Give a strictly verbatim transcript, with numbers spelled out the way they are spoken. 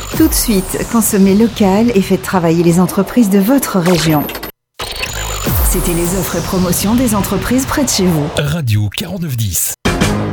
Tout de suite, consommez local et faites travailler les entreprises de votre région. C'était les offres et promotions des entreprises près de chez vous. Radio quarante-neuf dix.